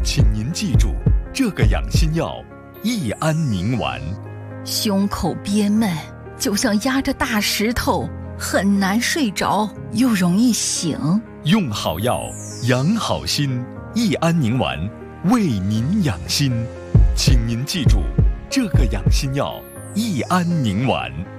请您记住，这个养心药益安宁丸。 胸口憋闷，就像压着大石头，很难睡着，又容易醒。 用好药，养好心，益安宁丸为您养心。请您记住，这个养心药益安宁丸。